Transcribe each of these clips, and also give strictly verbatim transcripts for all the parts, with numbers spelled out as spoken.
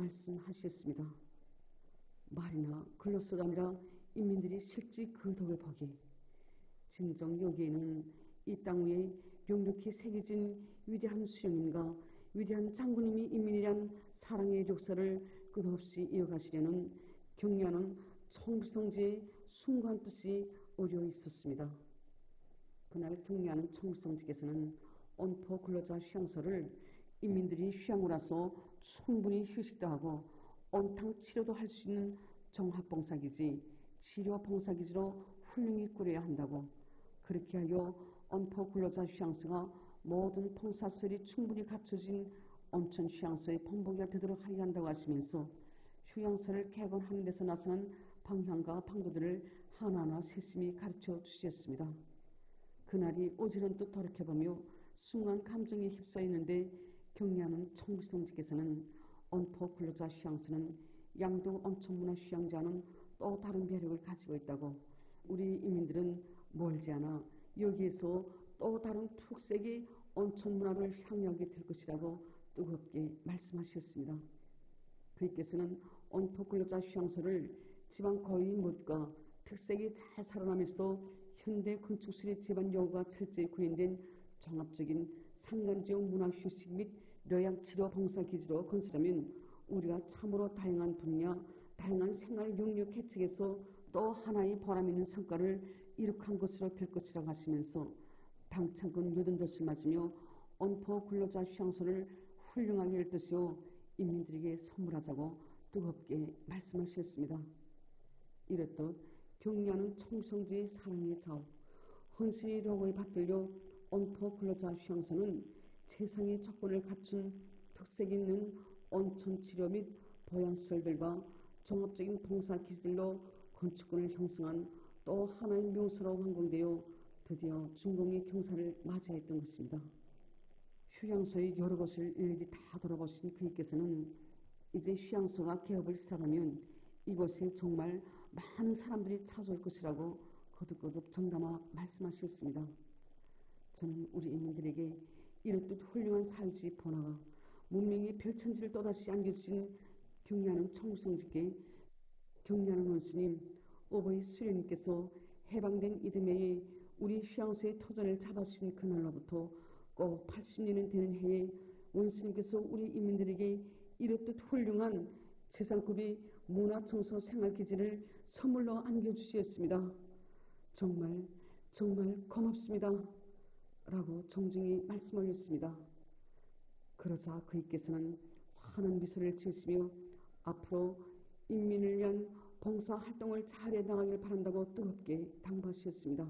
말씀하셨습니다. 말이나 글로서가 아니라 인민들이 실제 그 덕을 보기, 진정 여기에는 이 땅 위에 용력히 새겨진 위대한 수령님과 위대한 장군님이 인민이란 사랑의 역사를 끝없이 이어가시려는 경려하는 청비성지의 숭고한 뜻이 어려 있었습니다. 그날 경려하는 청비성지께서는 언포 근로자 휴양소를 인민들이 휴양을 와서 충분히 휴식도 하고 온탕 치료도 할 수 있는 종합봉사기지, 치료봉사기지로 훌륭히 꾸려야 한다고, 그렇게 하여 언포 근로자 휴양소가 모든 봉사설이 충분히 갖춰진 온천 휴양소의 본보기가 되도록 하여야 한다고 하시면서 휴양소를 개건하는 데서 나서는 방향과 방도들을 하나하나 세심히 가르쳐 주셨습니다. 그날이 어제는 또 돌이켜보며 순간 감정에 휩싸이는데 경리하는 청비성지께서는 언포 근로자 휴양소는 양도 온천문화 휴양지와는 또 다른 매력을 가지고 있다고, 우리 인민들은 멀지 않아 여기에서 또 다른 특색의 온천문화를 향유하게 될 것이라고 뜨겁게 말씀하셨습니다. 그께서는 언포 근로자 휴양소를 지방 거인못과 특색이 잘 살아나면서도 현대 건축술의 집안 요구가 철저히 구현된 종합적인 상간지역 문화휴식 및 요양치료 봉사기지로 건설하면 우리가 참으로 다양한 분야, 다양한 생활 영역 개척에서 또 하나의 보람있는 성과를 이룩한 것으로 될 것이라고 하시면서 당창근 여든 덫을 맞으며 언포 근로자 휴양소를 훌륭하게 할 뜻이요 인민들에게 선물하자고 뜨겁게 말씀하셨습니다. 이렇듯 경리하는 청성지의 사랑의 자업, 헌신의 로고에 받들려 언포 근로자 휴양소는 세상의 조건을 갖춘 특색 있는 온천치료 및 보양시설들과 종합적인 봉사기술로 건축권을 형성한 또 하나의 명소로 완공되어 드디어 준공의 경사를 맞이했던 것입니다. 휴양소의 여러 곳을 일일이 다 돌아보신 그님께서는 이제 휴양소가 개업을 시작하면 이곳에 정말 많은 사람들이 찾아올 것이라고 거듭거듭 정담아 말씀하셨습니다. 저는 우리 인민들에게 이렇듯 훌륭한 사회주의 번화가, 문명의 별천지를 또다시 안겨주신 경리하는 청성지께 경리하는 원수님, 오버이 수령님께서 해방된 이듬해에 우리 휴양소의 터전을 잡아주신 그날로부터 꼭 팔십 년은 되는 해에 원수님께서 우리 인민들에게 이렇듯 훌륭한 세상급의 문화청소 생활기지를 선물로 안겨주시었습니다. 정말 정말 고맙습니다. 라고 정중히 말씀 올렸습니다. 그러자 그이께서는 환한 미소를 지으시며 앞으로 인민을 위한 봉사활동을 잘해 나가길 바란다고 뜨겁게 당부하셨습니다.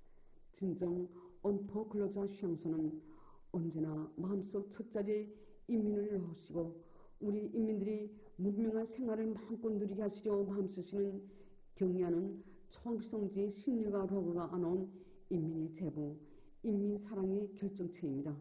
진정 언포 근로자 휴양소는 언제나 마음속 첫자리에 인민을 넣으시고 우리 인민들이 문명한 생활을 마음껏 누리게 하시려 마음쓰시는 경리하는 청비성지의 신뢰가 로고가 안온 인민의 제부, 인민사랑의 결정체입니다.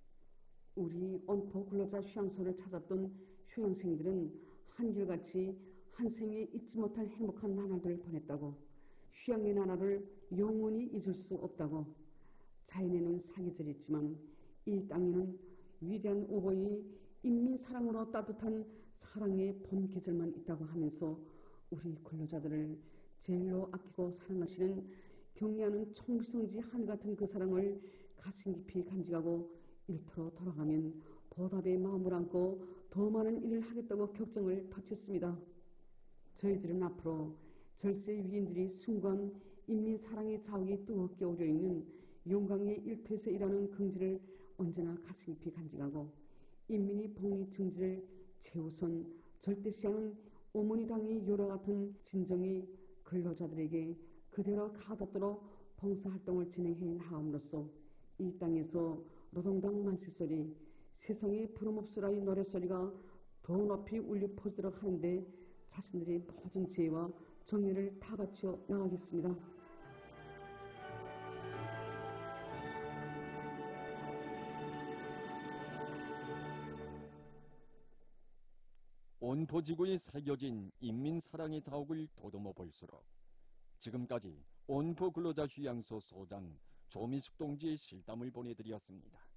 우리 언포 근로자 휴양소를 찾았던 휴양생들은 한결같이 한 생에 잊지 못할 행복한 나날들을 보냈다고, 휴양의 나날을 영원히 잊을 수 없다고, 자연에는 사계절이 있지만 이 땅에는 위대한 오보의 인민사랑으로 따뜻한 사랑의 봄 계절만 있다고 하면서 우리 근로자들을 제일로 아끼고 사랑하시는 경리하는 청비성지 하늘같은 그 사랑을 가슴 깊이 간직하고 일터로 돌아가면 보답의 마음을 안고 더 많은 일을 하겠다고 격정을 터쳤습니다. 저희들은 앞으로 절세 위인들이 숭고한 인민사랑의 자욱이 뜨겁게 오려있는 용강의 일터에서 일하는 긍지를 언제나 가슴 깊이 간직하고 인민이 복리 증지를 최우선 절대시하는 어머니 당의 요라 같은 진정이 근로자들에게 그대로 가닿도록 봉사활동을 진행해 나감으로써 이 땅에서 노동당 만세소리, 세상의 부름없으라의 노래소리가 더 높이 울려 퍼지도록 하는데 자신들의 모든 지혜와 정의를 다 바쳐 나가겠습니다. 온 도지구에 새겨진 인민사랑의 자욱을 더듬어 볼수록 지금까지 온포 근로자 휴양소 소장 조미숙 동지의 실담을 보내드렸습니다.